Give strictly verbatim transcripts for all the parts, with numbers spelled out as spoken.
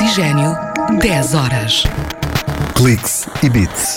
Oxigênio, dez horas. Cliques e Beats.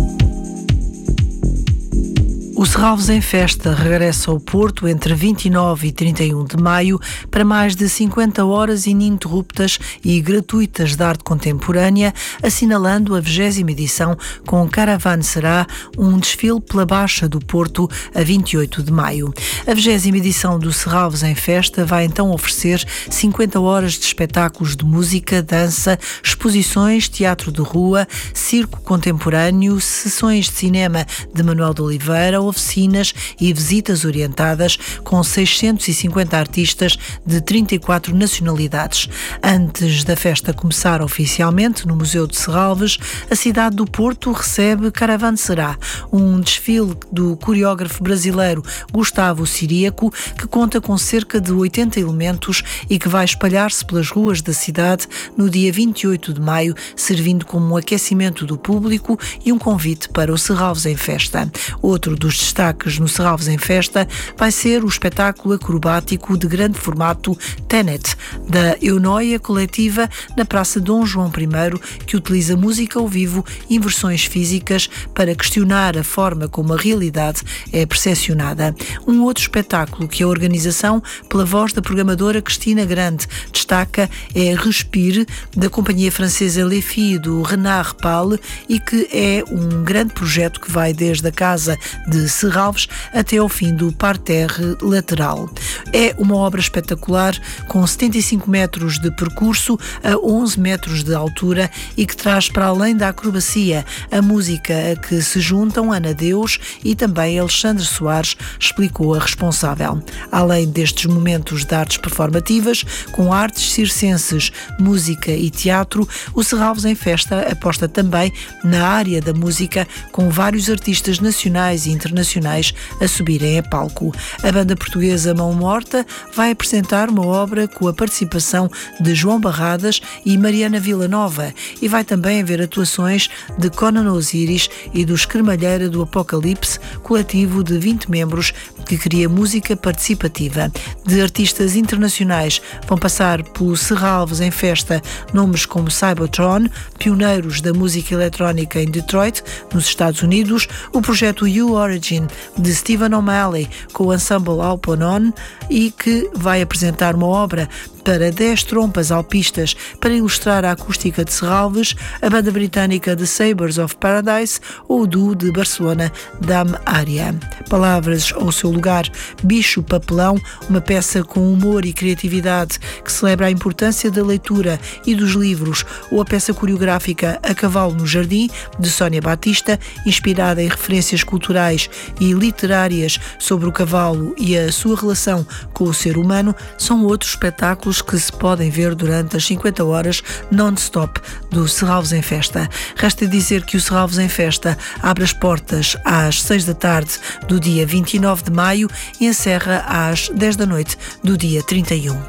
O Serralves em Festa regressa ao Porto entre vinte e nove e trinta e um de maio para mais de cinquenta horas ininterruptas e gratuitas de arte contemporânea, assinalando a vigésima edição com Caravanserá, um desfile pela Baixa do Porto a vinte e oito de maio. A vigésima edição do Serralves em Festa vai então oferecer cinquenta horas de espetáculos de música, dança, exposições, teatro de rua, circo contemporâneo, sessões de cinema de Manuel de Oliveira, oficinas e visitas orientadas com seiscentos e cinquenta artistas de trinta e quatro nacionalidades. Antes da festa começar oficialmente no Museu de Serralves, a cidade do Porto recebe Caravanserá, um desfile do coreógrafo brasileiro Gustavo Ciríaco, que conta com cerca de oitenta elementos e que vai espalhar-se pelas ruas da cidade no dia vinte e oito de maio, servindo como um aquecimento do público e um convite para o Serralves em Festa. Outro dos destaques no Serralves em Festa vai ser o espetáculo acrobático de grande formato Tenet, da Eunoia Coletiva, na Praça Dom João I, que utiliza música ao vivo e versões físicas para questionar a forma como a realidade é percepcionada. Um outro espetáculo que a organização, pela voz da programadora Cristina Grande, destaca é Respire, da companhia francesa Les Filles do Renard Repal, e que é um grande projeto que vai desde a Casa de Serralves até ao fim do parterre lateral. É uma obra espetacular com setenta e cinco metros de percurso a onze metros de altura e que traz para além da acrobacia a música a que se juntam Ana Deus e também Alexandre Soares, explicou a responsável. Além destes momentos de artes performativas, com artes circenses, música e teatro, o Serralves em Festa aposta também na área da música, com vários artistas nacionais e internacionais a subirem a palco. A banda portuguesa Mão Morta vai apresentar uma obra com a participação de João Barradas e Mariana Villanova, e vai também haver atuações de Conan Osiris e dos Cremalheira do Apocalipse, coletivo de vinte membros que cria música participativa. De artistas internacionais vão passar pelo Serralves em Festa nomes como Cybotron, pioneiros da música eletrónica em Detroit, nos Estados Unidos, o projeto U Origin de Stephen O'Malley com o ensemble Alponon, e que vai apresentar uma obra para dez trompas alpistas para ilustrar a acústica de Serralves, a banda britânica The Sabres of Paradise ou o duo de Barcelona Dame Aria. Palavras ao seu lugar, Bicho Papelão, uma peça com humor e criatividade que celebra a importância da leitura e dos livros, ou a peça coreográfica A Cavalo no Jardim, de Sónia Batista, inspirada em referências culturais e literárias sobre o cavalo e a sua relação com o ser humano, são outros espetáculos que se podem ver durante as cinquenta horas non-stop do Serralves em Festa. Resta dizer que o Serralves em Festa abre as portas às seis da tarde do dia vinte e nove de maio e encerra às dez da noite do dia trinta e um.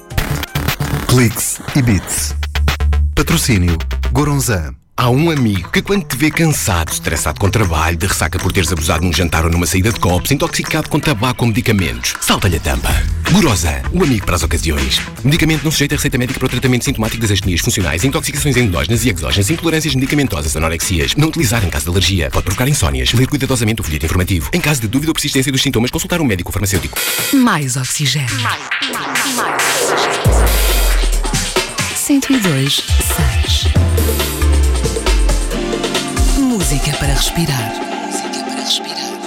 Cliques e Beats. Patrocínio Goronzan. Há um amigo que, quando te vê cansado, estressado com trabalho, de ressaca por teres abusado num jantar ou numa saída de copos, intoxicado com tabaco ou medicamentos, salta-lhe a tampa. Goronzan, o amigo para as ocasiões. Medicamento não sujeito a receita médica para o tratamento sintomático das astenias funcionais, intoxicações endógenas e exógenas, intolerâncias medicamentosas, anorexias. Não utilizar em caso de alergia. Pode provocar insónias. Ler cuidadosamente o folheto informativo. Em caso de dúvida ou persistência dos sintomas, consultar um médico ou farmacêutico. Mais oxigênio. Mais, mais, mais oxigênio. cento e dois, seis. Música para respirar.